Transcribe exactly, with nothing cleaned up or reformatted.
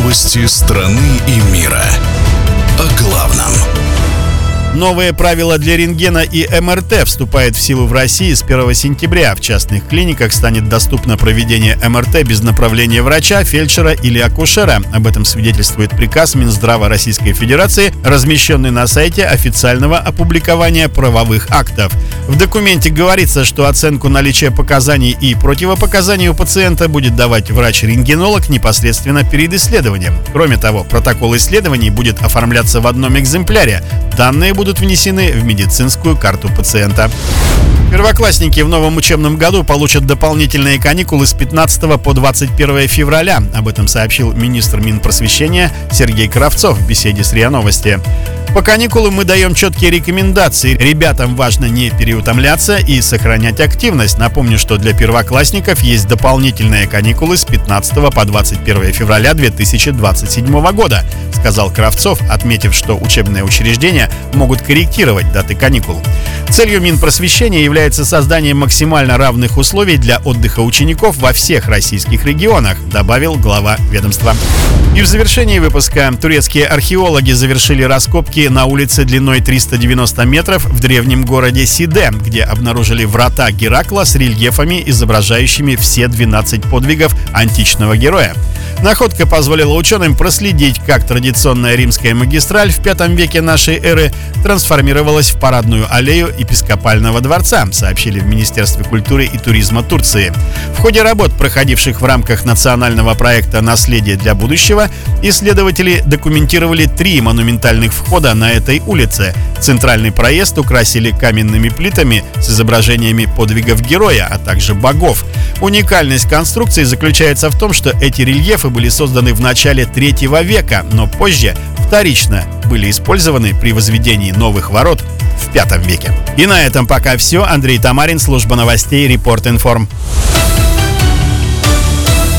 Новости страны и мира. О главном. Новые правила для рентгена и эм эр тэ вступают в силу в России с первого сентября. В частных клиниках станет доступно проведение эм эр тэ без направления врача, фельдшера или акушера. Об этом свидетельствует приказ Минздрава Российской Федерации, размещенный на сайте официального опубликования правовых актов. В документе говорится, что оценку наличия показаний и противопоказаний у пациента будет давать врач-рентгенолог непосредственно перед исследованием. Кроме того, протокол исследований будет оформляться в одном экземпляре. Данные будут внесены в медицинскую карту пациента. Первоклассники в новом учебном году получат дополнительные каникулы с пятнадцатого по двадцать первое февраля. Об этом сообщил министр Минпросвещения Сергей Кравцов в беседе с РИА Новости. По каникулам мы даем четкие рекомендации. Ребятам важно не переутомляться и сохранять активность. Напомню, что для первоклассников есть дополнительные каникулы с пятнадцатого по двадцать первое февраля две тысячи двадцать седьмого года, сказал Кравцов, отметив, что учебные учреждения могут корректировать даты каникул. Целью Минпросвещения является создание максимально равных условий для отдыха учеников во всех российских регионах, добавил глава ведомства. И в завершении выпуска турецкие археологи завершили раскопки на улице длиной триста девяносто метров в древнем городе Сиде, где обнаружили врата Геракла с рельефами, изображающими все двенадцать подвигов античного героя. Находка позволила ученым проследить, как традиционная римская магистраль в пятом веке нашей эры трансформировалась в парадную аллею епископального дворца, сообщили в Министерстве культуры и туризма Турции. В ходе работ, проходивших в рамках национального проекта «Наследие для будущего», исследователи документировали три монументальных входа на этой улице. Центральный проезд украсили каменными плитами с изображениями подвигов героя, а также богов. Уникальность конструкции заключается в том, что эти рельефы были созданы в начале третьего века, но позже вторично были использованы при возведении новых ворот в пятом веке. И на этом пока все. Андрей Тамарин, служба новостей Репорт Информ.